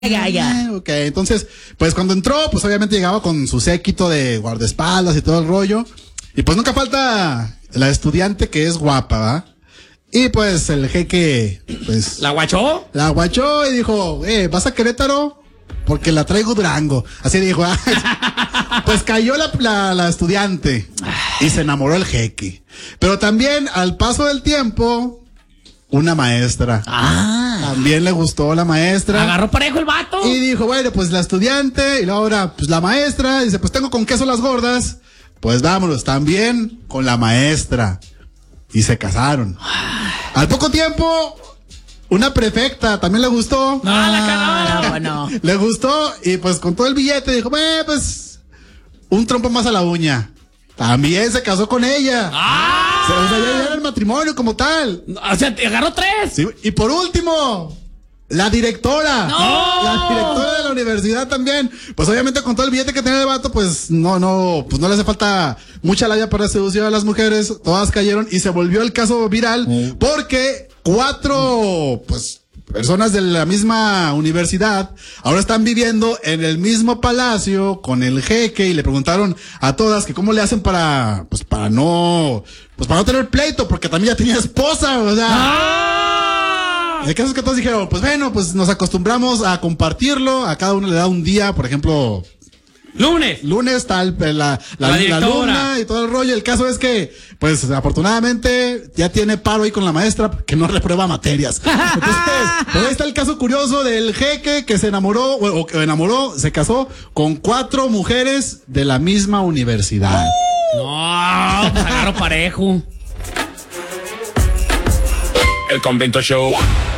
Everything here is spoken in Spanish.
Ok, entonces, pues cuando entró, pues obviamente llegaba con su séquito de guardaespaldas y todo el rollo. Y pues nunca falta la estudiante que es guapa, ¿va? Y pues el jeque, pues... ¿La guachó? La guachó y dijo, ¿vas a Querétaro? Porque la traigo Durango. Así dijo, pues cayó la estudiante y se enamoró el jeque. Pero también, al paso del tiempo, una maestra. También le gustó la maestra. Agarró parejo el vato. Y dijo, bueno, pues la estudiante y luego ahora, pues la maestra. Dice, pues tengo con queso las gordas. Pues vámonos, también con la maestra. Y se casaron. Al poco tiempo, una prefecta también le gustó. Bueno. Le gustó y pues con todo el billete dijo, pues un trompo más a la uña. También se casó con ella. O sea, ya era el matrimonio como tal. O sea, te agarró 3. Sí, y por último, la directora. ¡No! La directora de la universidad también. Pues obviamente con todo el billete que tenía el vato, pues no le hace falta mucha labia para seducir a las mujeres. Todas cayeron y se volvió el caso viral porque 4, pues, personas de la misma universidad ahora están viviendo en el mismo palacio con el jeque y le preguntaron a todas que cómo le hacen para no tener pleito, porque también ya tenía esposa, o sea. El caso es que todos dijeron, pues bueno, pues nos acostumbramos a compartirlo, a cada uno le da un día, por ejemplo, lunes tal, la luna y todo el rollo. El caso es que, pues afortunadamente ya tiene paro ahí con la maestra que no reprueba materias. Entonces, pues ahí está el caso curioso del jeque que se enamoró, se casó con 4 mujeres de la misma universidad. No, pues agarró parejo. El Convento Show.